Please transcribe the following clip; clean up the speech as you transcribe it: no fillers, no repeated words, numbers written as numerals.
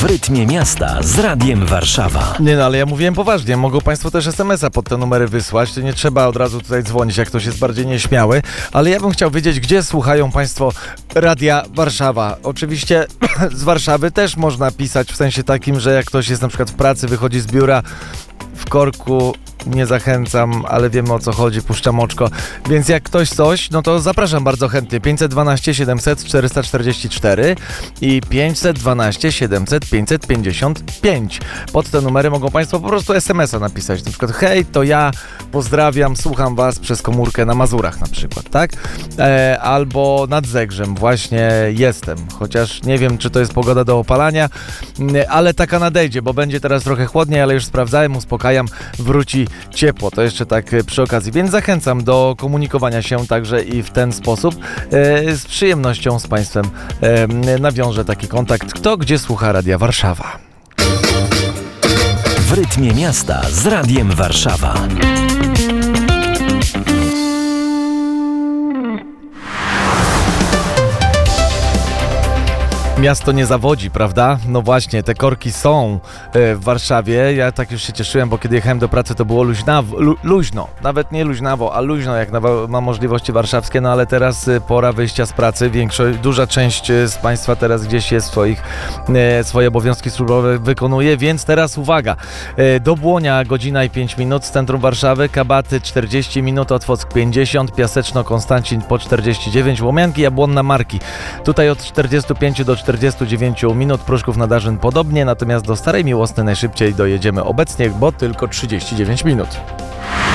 rytmie miasta z Radiem Warszawa. Nie no, ale ja mówiłem poważnie, mogą Państwo też SMS-a pod te numery wysłać, to nie trzeba od razu tutaj dzwonić, jak ktoś jest bardziej nieśmiały, ale ja bym chciał wiedzieć, gdzie słuchają Państwo Radia Warszawa. Oczywiście z Warszawy też można pisać, w sensie takim, że jak ktoś jest na przykład w pracy, wychodzi z biura w korku, nie zachęcam, ale wiemy o co chodzi, puszczam oczko. Więc jak ktoś coś, no to zapraszam bardzo chętnie. 512 700 444 i 512 700 555. Pod te numery mogą Państwo po prostu SMS-a napisać. Na przykład hej, to ja pozdrawiam, słucham Was przez komórkę na Mazurach na przykład, tak? Albo nad Zegrzem właśnie jestem. Chociaż nie wiem, czy to jest pogoda do opalania, ale taka nadejdzie, bo będzie teraz trochę chłodniej, ale już sprawdzałem, uspokajam, wróci ciepło, to jeszcze tak przy okazji, więc zachęcam do komunikowania się także i w ten sposób. Z przyjemnością z Państwem nawiążę taki kontakt. Kto gdzie słucha Radia Warszawa? W rytmie miasta z Radiem Warszawa. Miasto nie zawodzi, prawda? No właśnie, te korki są w Warszawie. Ja tak już się cieszyłem, bo kiedy jechałem do pracy, to było luźno. Nawet nie luźnawo, a luźno jak na możliwości warszawskie. No ale teraz pora wyjścia z pracy. Duża część z Państwa teraz gdzieś jest swoje obowiązki służbowe wykonuje, więc teraz uwaga. Do Błonia godzina i 5 minut z centrum Warszawy, Kabaty 40 minut, Otwock 50, Piaseczno-Konstancin po 49, Łomianki, Jabłonna Marki. Tutaj od 45 do 49 minut, Pruszków na Darzyn podobnie, natomiast do Starej Miłosny najszybciej dojedziemy obecnie, bo tylko 39 minut.